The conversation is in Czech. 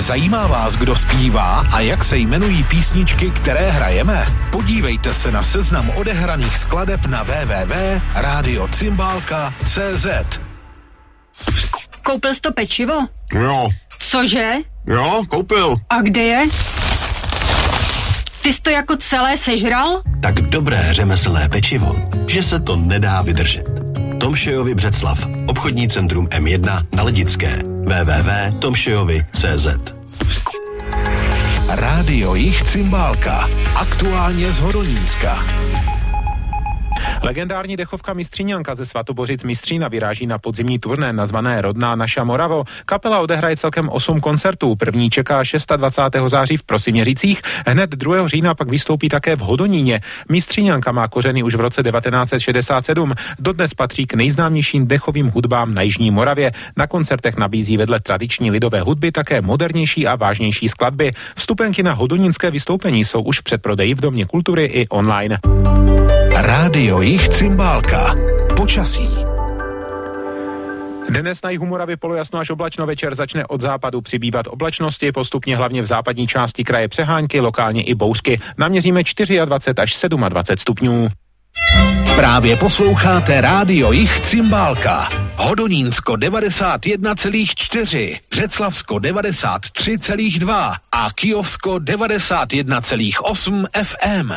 Zajímá vás, kdo zpívá a jak se jmenují písničky, které hrajeme? Podívejte se na seznam odehraných skladeb na www.radiocymbalka.cz. Koupil jsi to pečivo? Jo. Cože? Jo, koupil. A kde je? Ty jsi to jako celé sežral? Tak dobré řemeslné pečivo, že se to nedá vydržet. Tomšejovi Břeclav, obchodní centrum M1 na Ledické. www.tomšejovi.cz. Rádio Jich Cymbálka. Aktuálně z Hodonínska. Legendární dechovka Mistříňanka ze Svatobořic Mistřína vyráží na podzimní turné nazvané Rodná naša Moravo. Kapela odehraje celkem 8 koncertů. První čeká 26. září v Prosiměřicích, hned 2. října pak vystoupí také v Hodoníně. Mistříňanka má kořeny už v roce 1967. Dodnes patří k nejznámějším dechovým hudbám na jižní Moravě. Na koncertech nabízí vedle tradiční lidové hudby také modernější a vážnější skladby. Vstupenky na hodonínské vystoupení jsou už v předprodeji v Domě kultury i online. Rádio Jich Cymbálka. Počasí. Dnes na jihu Moravy polojasno až oblačno, večer začne od západu přibývat oblačnosti, postupně hlavně v západní části kraje přehánky, lokálně i bouřky. Naměříme 24 až 27 stupňů. Právě posloucháte Rádio Jich Cymbálka. Hodonínsko 91,4, Břeclavsko 93,2 a Kyjovsko 91,8 FM.